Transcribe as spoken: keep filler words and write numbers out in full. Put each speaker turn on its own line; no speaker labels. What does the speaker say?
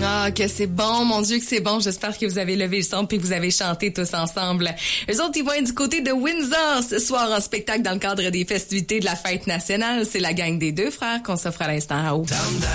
Ah, que c'est bon, mon Dieu, que c'est bon. J'espère que vous avez levé le son puis que vous avez chanté tous ensemble. Eux autres, ils vont être du côté de Windsor ce soir en spectacle dans le cadre des festivités de la fête nationale. C'est la gang des deux frères qu'on s'offre à l'instant à haut.